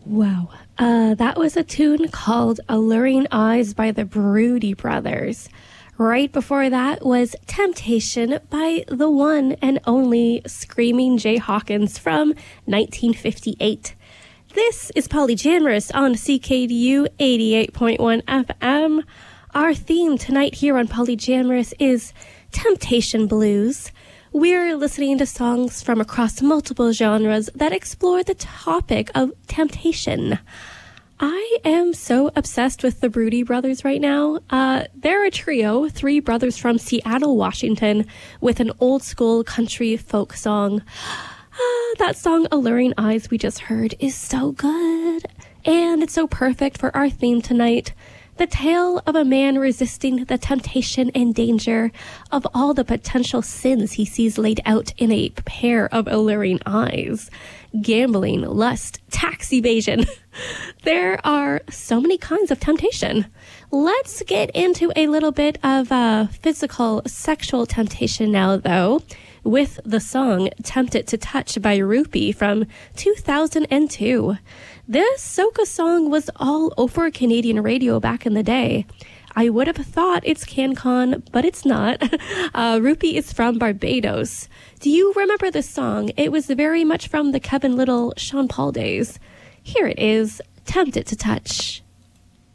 Wow. That was a tune called Alluring Eyes by the Broody Brothers. Right before that was Temptation by the one and only Screaming Jay Hawkins from 1958. This is Polyjamorous on CKDU 88.1 FM. Our theme tonight here on Polyjamorous is Temptation Blues. We're listening to songs from across multiple genres that explore the topic of temptation. I am so obsessed with the Broody Brothers right now. They're a trio, three brothers from Seattle, Washington, with an old school country folk song. That song, Alluring Eyes, we just heard, is so good. And it's so perfect for our theme tonight. The tale of a man resisting the temptation and danger of all the potential sins he sees laid out in a pair of alluring eyes. Gambling, lust, tax evasion. There are so many kinds of temptation. Let's get into a little bit of physical, sexual temptation now, though, with the song Tempted to Touch by Rupee from 2002. This soca song was all over Canadian radio back in the day. I would have thought it's CanCon, but it's not. Rupee is from Barbados. Do you remember this song? It was very much from the Kevin Little, Sean Paul days. Here it is, Tempted to Touch.